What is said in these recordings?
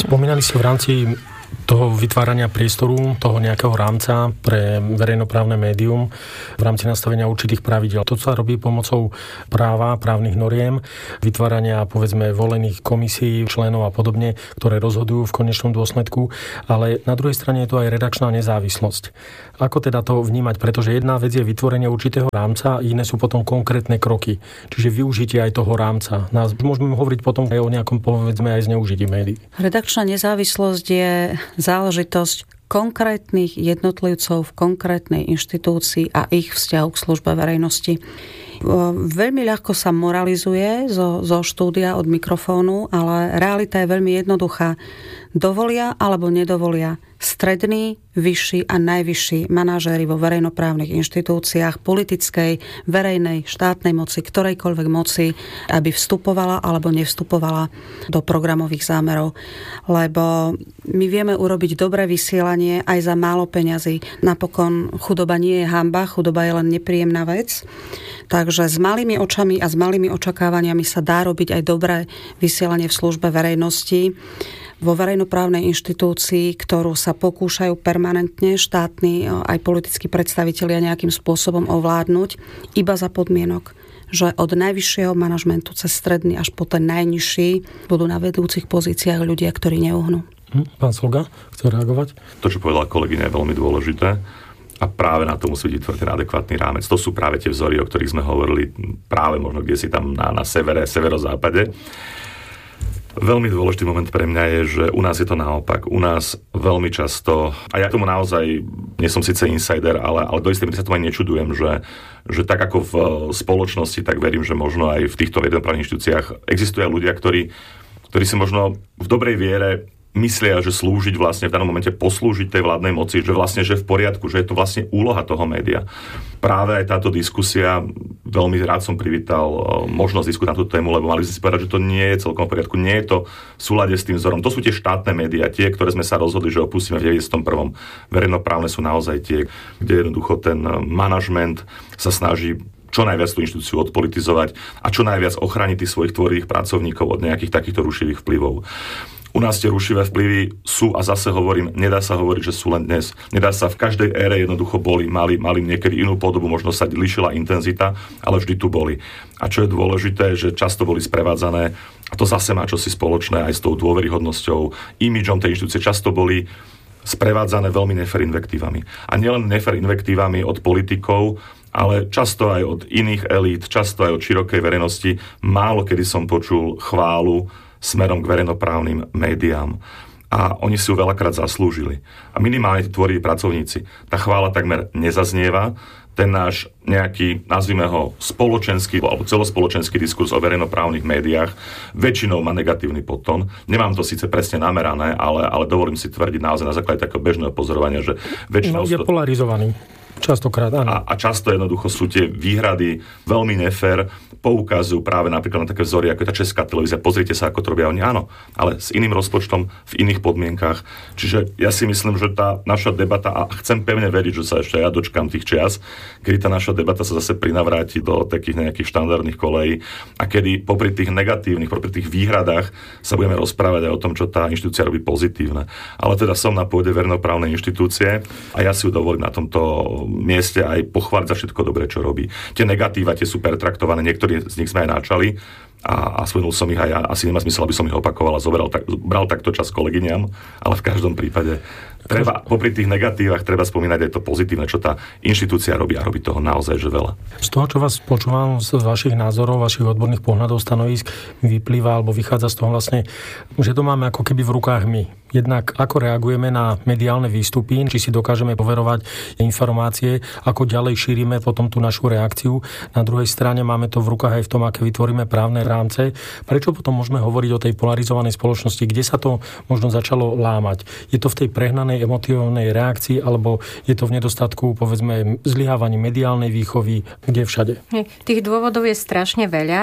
Spomínali ste v rámci toho vytvárania priestoru, toho nejakého rámca pre verejnoprávne médium v rámci nastavenia určitých pravidiel. To sa robí pomocou práva, právnych noriem, vytvárania povedzme volených komisí, členov a podobne, ktoré rozhodujú v konečnom dôsledku, ale na druhej strane je to aj redakčná nezávislosť. Ako teda to vnímať? Pretože jedna vec je vytvorenie určitého rámca, iné sú potom konkrétne kroky. Čiže využitie aj toho rámca. Môžeme hovoriť potom aj o nejakom povedzme aj zneužití médií. Redakčná nezávislosť je záležitosť konkrétnych jednotlivcov v konkrétnej inštitúcii a ich vzťahu k službe verejnosti. Veľmi ľahko sa moralizuje zo štúdia od mikrofónu, ale realita je veľmi jednoduchá. Dovolia alebo nedovolia strední, vyšší a najvyšší manažéri vo verejnoprávnych inštitúciách politickej, verejnej, štátnej moci, ktorejkoľvek moci, aby vstupovala alebo nevstupovala do programových zámerov. Lebo my vieme urobiť dobré vysielanie aj za málo peňazí. Napokon chudoba nie je hanba, chudoba je len nepríjemná vec. Takže s malými očami a s malými očakávaniami sa dá robiť aj dobré vysielanie v službe verejnosti vo verejnoprávnej inštitúcii, ktorú sa pokúšajú permanentne štátni aj politickí predstavitelia nejakým spôsobom ovládnuť, iba za podmienok, že od najvyššieho manažmentu cez stredný až po ten najnižší budú na vedúcich pozíciách ľudia, ktorí neuhnú. Pán Solga, chce reagovať? To, čo povedala kolegyňa, je veľmi dôležité. A práve na to musí byť vytvorený adekvátny rámec. To sú práve tie vzory, o ktorých sme hovorili práve možno kde si tam na severozápade. Veľmi dôležitý moment pre mňa je, že u nás je to naopak. U nás veľmi často, a ja tomu naozaj nie som síce insider, ale do istej miery sa tomu aj nečudujem, že tak ako v spoločnosti, tak verím, že možno aj v týchto verejnoprávnych inštitúciách existujú ľudia, ktorí si možno v dobrej viere myslia, že slúžiť vlastne v danom momente poslúžiť tej vládnej moci, že vlastne že v poriadku, že je to vlastne úloha toho média. Práve aj táto diskusia, veľmi rád som privítal možnosť diskutovať na tú tému, lebo mali sme si povedať, že to nie je celkom v poriadku, nie je to v súlade s tým vzorom. To sú tie štátne médiá, tie, ktoré sme sa rozhodli, že opustíme v 91. Verejnoprávne sú naozaj tie, kde jednoducho ten manažment sa snaží čo najviac tú inštitúciu odpolitizovať a čo najviac ochrániť tých svojich tvorivých pracovníkov od nejakých takýchto rušivých vplyvov. U nás tie rušivé vplyvy sú, a zase hovorím, nedá sa hovoriť, že sú len dnes. Nedá sa, v každej ére jednoducho mali niekedy inú podobu, možno sa líšila intenzita, ale vždy tu boli. A čo je dôležité, že často boli sprevádzané, a to zase má čosi spoločné aj s tou dôveryhodnosťou, imidžom tej inštitúcie, často boli sprevádzané veľmi nefér invектívami. A nielen nefér invектívami od politikov, ale často aj od iných elít, často aj od širokej verejnosti. Málo kedy som počul chválu smerom k verejnoprávnym médiám. A oni si ju veľakrát zaslúžili. A minimálne tí tvoriví pracovníci. Tá chvála takmer nezaznieva. Ten náš nejaký, nazvime ho, spoločenský alebo celospoločenský diskurs o verejnoprávnych médiách väčšinou má negatívny podtón. Nemám to síce presne namerané, ale dovolím si tvrdiť naozaj na základe takého bežného pozorovania, že väčšinou... je polarizovaný. Častokrát, áno. A často jednoducho sú tie výhrady veľmi nefér, poukazujú práve napríklad na také vzory, ako je tá česká televízia. Pozrite sa, ako to robia oni. Áno, ale s iným rozpočtom, v iných podmienkach. Čiže ja si myslím, že tá naša debata, a chcem pevne veriť, že sa ešte ja dočkam tých čias, kedy tá naša debata sa zase prinavráti do takých nejakých štandardných kolejí a kedy popri tých negatívnych, popri tých výhradách sa budeme rozprávať aj o tom, čo tá inštitúcia robí pozitívne. Ale teda som na pôde verejnoprávnej inštitúcie a ja si ju dovolím na tomto mieste aj pochváliť za všetko dobré, čo robí. Tie negatíva, tie sú pertraktované, niektorí z nich sme aj náčali a spomenul som ich aj ja. Asi nemá zmysel, aby som ich opakoval a bral takto čas kolegyňam, ale v každom prípade treba, popri tých negatívach treba spomínať aj to pozitívne, čo tá inštitúcia robí a robí toho naozaj že veľa. Z toho, čo vás počúvam, z vašich názorov, vašich odborných pohľadov, stanovísk, vyplýva alebo vychádza z toho vlastne, že to máme ako keby v rukách my. Jednak ako reagujeme na mediálne výstupy, či si dokážeme poverovať informácie, ako ďalej šírime potom tú našu reakciu. Na druhej strane máme to v rukách aj v tom, aké vytvoríme právne rámce. Prečo potom môžeme hovoriť o tej polarizovanej spoločnosti, kde sa to možno začalo lámať? Je to v tej prehnanej emotívnej reakcii, alebo je to v nedostatku, povedzme, zlyhávaní mediálnej výchovy, kde všade? Tých dôvodov je strašne veľa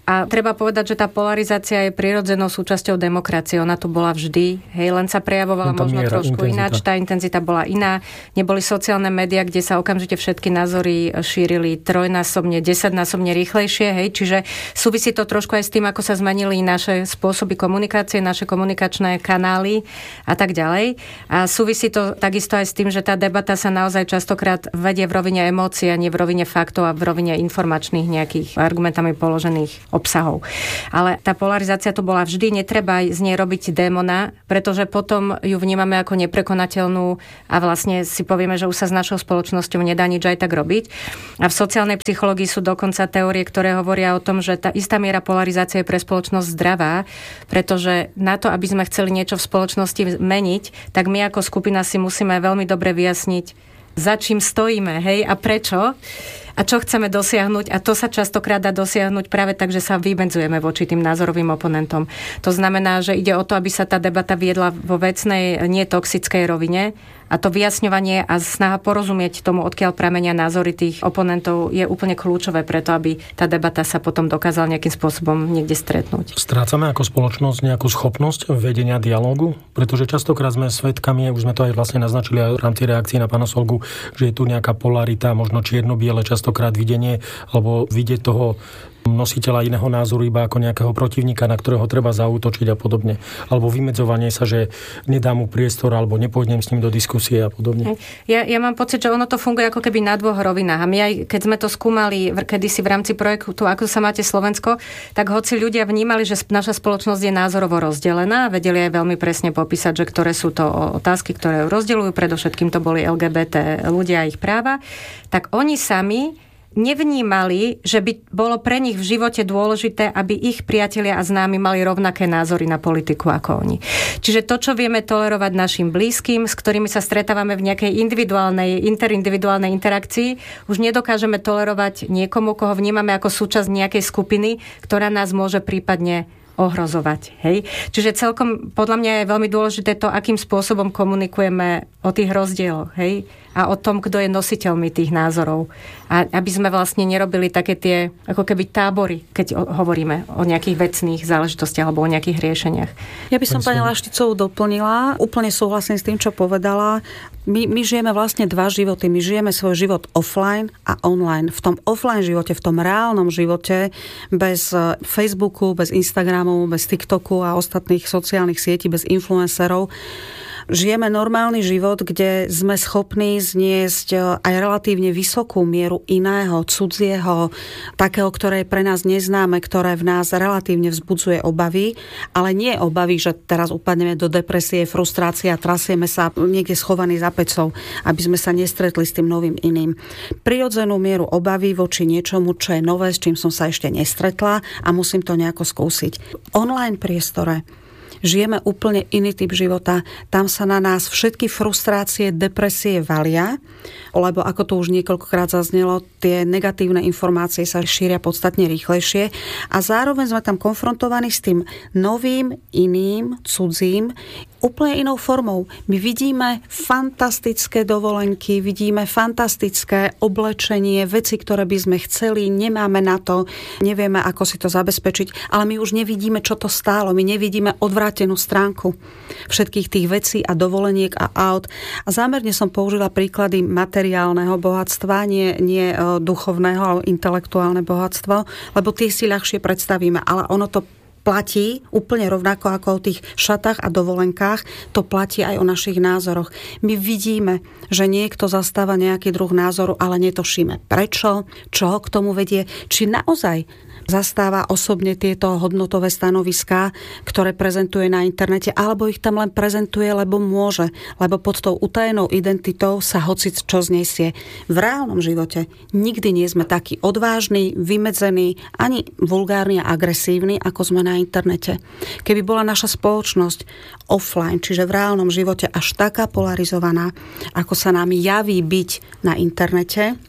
A treba povedať, že tá polarizácia je prirodzenou súčasťou demokracie. Ona tu bola vždy, len sa prejavovala možno trošku ináč. Tá intenzita bola iná. Neboli sociálne médiá, kde sa okamžite všetky názory šírili trojnásobne, 10-násobne rýchlejšie, čiže súvisí to trošku aj s tým, ako sa zmenili naše spôsoby komunikácie, naše komunikačné kanály a tak ďalej. A súvisí to takisto aj s tým, že tá debata sa naozaj častokrát vedie v rovine emócií a nie v rovine faktov a v rovine informačných nejakých argumentami položených obsahov. Ale tá polarizácia tu bola vždy, netreba z nej robiť démona, pretože potom ju vnímame ako neprekonateľnú a vlastne si povieme, že už sa s našou spoločnosťou nedá nič aj tak robiť. A v sociálnej psychológii sú dokonca teórie, ktoré hovoria o tom, že tá istá miera polarizácie je pre spoločnosť zdravá, pretože na to, aby sme chceli niečo v spoločnosti meniť, tak my ako skupina si musíme veľmi dobre vyjasniť, za čím stojíme, a prečo a čo chceme dosiahnuť, a to sa častokrát dá dosiahnuť práve tak, že sa vymedzujeme voči tým názorovým oponentom. To znamená, že ide o to, aby sa tá debata viedla vo vecnej, netoxickej rovine, a to vyjasňovanie a snaha porozumieť tomu, odkiaľ pramenia názory tých oponentov, je úplne kľúčové preto, aby tá debata sa potom dokázala nejakým spôsobom niekde stretnúť. Strácame ako spoločnosť nejakú schopnosť vedenia dialógu? Pretože častokrát sme svedkami, už sme to aj vlastne naznačili aj v rámci reakcií na pána Solgu, že je tu nejaká polarita, možno čierno-biele častokrát videnie, alebo vidieť toho nositeľa iného názoru iba ako nejakého protivníka, na ktorého treba zaútočiť a podobne. Alebo vymedzovanie sa, že nedám mu priestor alebo nepôjdem s ním do diskusie a podobne. Ja mám pocit, že ono to funguje ako keby na dvoch rovinách. A my aj, keď sme to skúmali kedysi v rámci projektu Ako sa máte Slovensko, tak hoci ľudia vnímali, že naša spoločnosť je názorovo rozdelená, vedeli aj veľmi presne popísať, že ktoré sú to otázky, ktoré ju rozdeľujú, predovšetkým to boli LGBT ľudia a ich práva, tak oni sami nevnímali, že by bolo pre nich v živote dôležité, aby ich priatelia a známi mali rovnaké názory na politiku ako oni. Čiže to, čo vieme tolerovať našim blízkym, s ktorými sa stretávame v nejakej interindividuálnej interakcii, už nedokážeme tolerovať niekomu, koho vnímame ako súčasť nejakej skupiny, ktorá nás môže prípadne ohrozovať. Čiže celkom podľa mňa je veľmi dôležité to, akým spôsobom komunikujeme o tých rozdieloch, a o tom, kto je nositeľmi tých názorov. A aby sme vlastne nerobili také tie, ako keby tábory, keď hovoríme o nejakých vecných záležitostiach alebo o nejakých riešeniach. Ja by som pani Lašticovú doplnila. Úplne súhlasím s tým, čo povedala. My žijeme vlastne dva životy. My žijeme svoj život offline a online. V tom offline živote, v tom reálnom živote, bez Facebooku, bez Instagramu, bez TikToku a ostatných sociálnych sietí, bez influencerov, žijeme normálny život, kde sme schopní zniesť aj relatívne vysokú mieru iného, cudzieho, takého, ktoré je pre nás neznáme, ktoré v nás relatívne vzbudzuje obavy, ale nie obavy, že teraz upadneme do depresie, frustrácie a trasieme sa niekde schovaní za pecou, aby sme sa nestretli s tým novým iným. Prirodzenú mieru obavy voči niečomu, čo je nové, s čím som sa ešte nestretla a musím to nejako skúsiť. V online priestore žijeme úplne iný typ života. Tam sa na nás všetky frustrácie, depresie valia, lebo ako to už niekoľkokrát zaznelo, tie negatívne informácie sa šíria podstatne rýchlejšie a zároveň sme tam konfrontovaní s tým novým, iným, cudzím, úplne inou formou. My vidíme fantastické dovolenky, vidíme fantastické oblečenie, veci, ktoré by sme chceli, nemáme na to, nevieme, ako si to zabezpečiť, ale my už nevidíme, čo to stálo. My nevidíme odvrátenú stránku všetkých tých vecí a dovoleniek a aut. A zámerne som použila príklady materiálneho bohatstva, nie duchovného, ale intelektuálne bohatstvo, lebo tie si ľahšie predstavíme, ale ono to platí úplne rovnako ako o tých šatách a dovolenkách, to platí aj o našich názoroch. My vidíme, že niekto zastáva nejaký druh názoru, ale netušíme prečo, čo ho k tomu vedie, či naozaj zastáva osobne tieto hodnotové stanoviská, ktoré prezentuje na internete, alebo ich tam len prezentuje, lebo môže, lebo pod tou utajenou identitou sa hocic čo znesie. V reálnom živote nikdy nie sme takí odvážni, vymedzení, ani vulgárni a agresívni, ako sme na internete. Keby bola naša spoločnosť offline, čiže v reálnom živote až taká polarizovaná, ako sa nám javí byť na internete,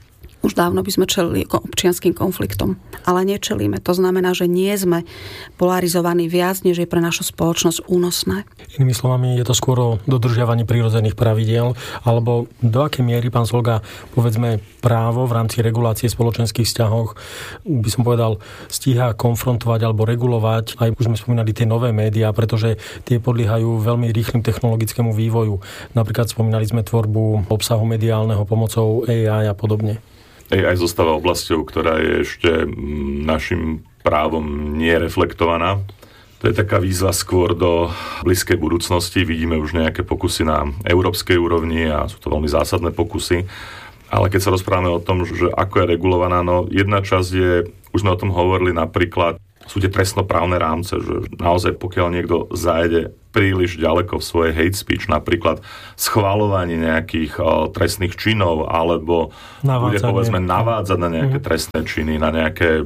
už dávno by sme čelili občianskym konfliktom. Ale nečelíme. To znamená, že nie sme polarizovaní viac, než je pre našu spoločnosť únosné. Inými slovami, je to skôr o dodržiavaní prírodzených pravidiel, alebo do akej miery, pán Solga, povedzme, právo v rámci regulácie spoločenských vzťahov, by som povedal, stíha konfrontovať alebo regulovať, aj už sme spomínali tie nové médiá, pretože tie podliehajú veľmi rýchlym technologickému vývoju. Napríklad spomínali sme tvorbu obsahu mediálneho pomocou AI a podobne. AI zostáva oblasťou, ktorá je ešte našim právom nereflektovaná. To je taká výzva skôr do blízkej budúcnosti. Vidíme už nejaké pokusy na európskej úrovni a sú to veľmi zásadné pokusy. Ale keď sa rozprávame o tom, že ako je regulovaná, no jedna časť je, už sme o tom hovorili napríklad, sú tie trestnoprávne rámce, že naozaj pokiaľ niekto zajde príliš ďaleko v svojej hate speech, napríklad schvaľovanie nejakých trestných činov, alebo bude povedzme navádzať na nejaké trestné činy, na nejaké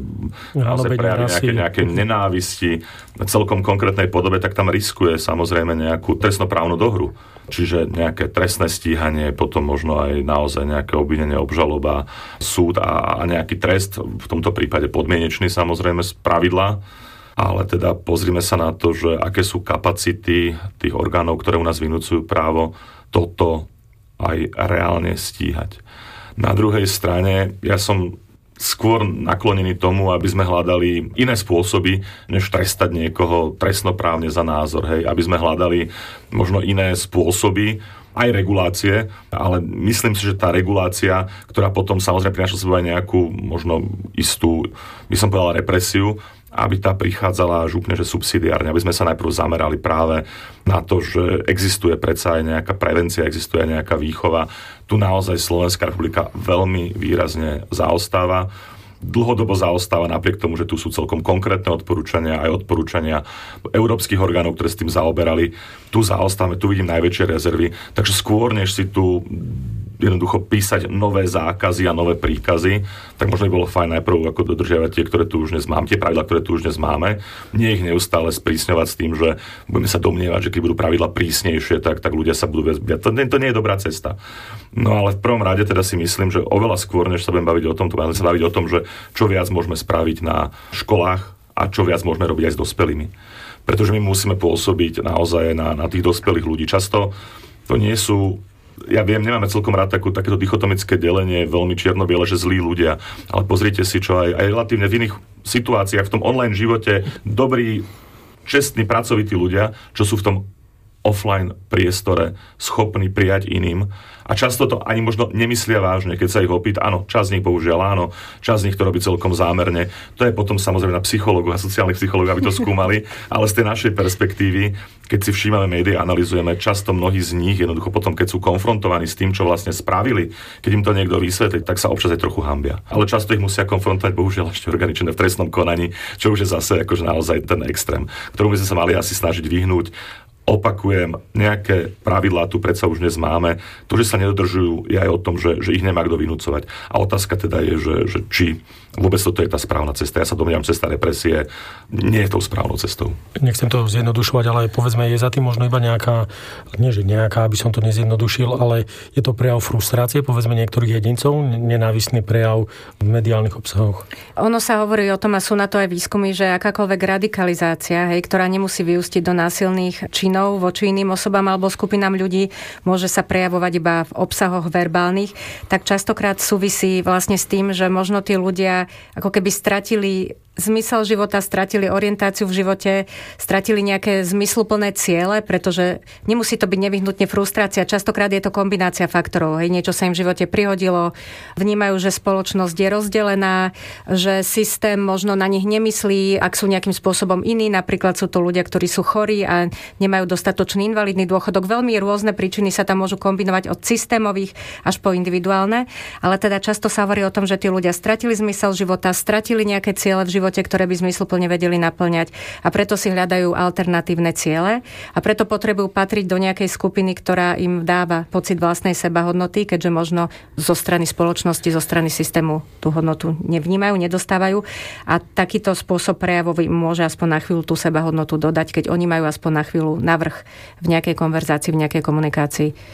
prejavy nejaké nenávisti v celkom konkrétnej podobe, tak tam riskuje samozrejme nejakú trestnoprávnu dohru. Čiže nejaké trestné stíhanie, potom možno aj naozaj nejaké obvinenie, obžaloba, súd a nejaký trest, v tomto prípade podmienečný samozrejme z pravidla. Ale teda pozrime sa na to, že aké sú kapacity tých orgánov, ktoré u nás vynúcujú právo toto aj reálne stíhať. Na druhej strane, ja som skôr naklonený tomu, aby sme hľadali iné spôsoby, než trestať niekoho trestnoprávne za názor. Hej? Aby sme hľadali možno iné spôsoby, aj regulácie, ale myslím si, že tá regulácia, ktorá potom samozrejme prináša sebou aj nejakú možno istú, by som povedal, represiu, aby tá prichádzala až úplne, že subsidiárne, aby sme sa najprv zamerali práve na to, že existuje predsa aj nejaká prevencia, existuje aj nejaká výchova. Tu naozaj Slovenská republika veľmi výrazne zaostáva. Dlhodobo zaostáva napriek tomu, že tu sú celkom konkrétne odporúčania, aj odporúčania európskych orgánov, ktoré s tým zaoberali. Tu zaostávame, tu vidím najväčšie rezervy. Takže skôr, než si tu jednoducho písať nové zákazy a nové príkazy, tak možno by bolo fajn najprv ako dodržiavať tie, ktoré tu už dnes máme, tie pravidlá, ktoré tu už dnes máme. Nie ich neustále sprísňovať s tým, že budeme sa domnievať, že keď budú pravidlá prísnejšie, tak ľudia sa budú viac. To nie je dobrá cesta. No ale v prvom rade teda si myslím, že oveľa skôr, než sa budeme baviť o tom, budeme sa baviť o tom, že čo viac môžeme spraviť na školách a čo viac môžeme robiť aj s dospelými. Pretože my musíme pôsobiť naozaj na tých dospelých ľudí. Často to nie sú, ja viem, nemáme celkom rád takéto dichotomické delenie, veľmi čierno-biele, že zlí ľudia. Ale pozrite si, čo aj relatívne v iných situáciách, v tom online živote, dobrí, čestní, pracovití ľudia, čo sú v tom offline priestore schopní prijať iným. A často to ani možno nemyslia vážne, keď sa ich opýta. Áno, časť z nich bohužiaľ áno, časť z nich to robí celkom zámerne. To je potom samozrejme na psychológov a sociálnych psychológov, aby to skúmali, ale z tej našej perspektívy, keď si všímame médiá, analyzujeme, často mnohí z nich jednoducho potom, keď sú konfrontovaní s tým, čo vlastne spravili, keď im to niekto vysvetlí, tak sa občas aj trochu hanbia. Ale často ich musia konfrontovať bohužiaľ ešte orgány činné v trestnom konaní, čo už je zase akože naozaj ten extrém, ktorú by sme sa mali asi snažiť vyhnúť. Opakujem, nejaké pravidlá tu predsa už dnes máme. To, že sa nedodržujú, je aj o tom, že ich nemá kto vynúcovať. A otázka teda je, že či vôbec toto je tá správna cesta. Ja sa domnievam, cesta represie nie je tou správnou cestou. Nechcem to zjednodušovať, ale povedzme, je za tým možno iba nejaká, nie že nejaká, aby som to nezjednodušil, ale je to prejav frustrácie, povedzme niektorých jedincov, nenávistný prejav v mediálnych obsahoch. Ono sa hovorí o tom, a sú na to aj výskumy, že akákoľvek radikalizácia, ktorá nemusí vyústiť do násilných činov voči iným osobám alebo skupinám ľudí, môže sa prejavovať iba v obsahoch verbálnych, tak častokrát súvisí vlastne s tým, že možno tí ľudia ako keby stratili zmysel života, stratili orientáciu v živote, stratili nejaké zmysluplné ciele, pretože nemusí to byť nevyhnutne frustrácia. Častokrát je to kombinácia faktorov. Niečo sa im v živote prihodilo, vnímajú, že spoločnosť je rozdelená, že systém možno na nich nemyslí, ak sú nejakým spôsobom iní. Napríklad sú to ľudia, ktorí sú chorí a nemajú dostatočný invalidný dôchodok. Veľmi rôzne príčiny sa tam môžu kombinovať od systémových až po individuálne. Ale teda často sa hovorí o tom, že tí ľudia stratili zmysel života, stratili nejaké ciele v živote, ktoré by zmysluplne vedeli naplňať, a preto si hľadajú alternatívne ciele a preto potrebujú patriť do nejakej skupiny, ktorá im dáva pocit vlastnej sebahodnoty, keďže možno zo strany spoločnosti, zo strany systému tú hodnotu nevnímajú, nedostávajú, a takýto spôsob prejavu môže aspoň na chvíľu tú sebahodnotu dodať, keď oni majú aspoň na chvíľu navrch v nejakej konverzácii, v nejakej komunikácii.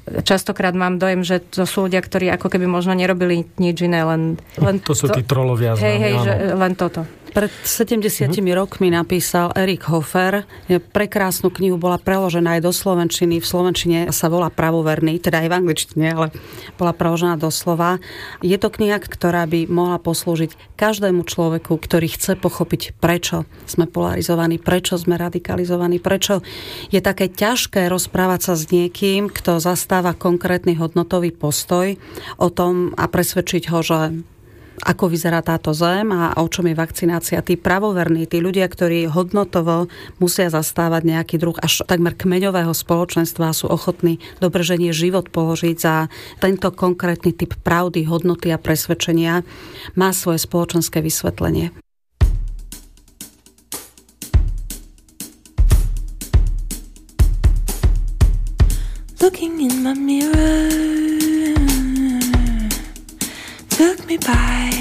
častokrát mám dojem, že to sú ľudia, ktorí ako keby možno nerobili nič iné, len to sú tí trolovia. Hej, že len toto. Pred 70 rokmi napísal Erich Hofer. Prekrásnu knihu, bola preložená aj do slovenčiny. V slovenčine sa volá Pravoverný, teda aj v angličtine, ale bola preložená doslova. Je to kniha, ktorá by mohla poslúžiť každému človeku, ktorý chce pochopiť, prečo sme polarizovaní, prečo sme radikalizovaní, prečo je také ťažké rozprávať sa s niekým, kto zastáva konkrétny hodnotový postoj o tom a presvedčiť ho, že ako vyzerá táto zem a o čom je vakcinácia. Tí pravoverní, tí ľudia, ktorí hodnotovo musia zastávať nejaký druh až takmer kmeňového spoločenstva, sú ochotní dobrženie život položiť za tento konkrétny typ pravdy, hodnoty a presvedčenia, má svoje spoločenské vysvetlenie. Looking in my mirror took me by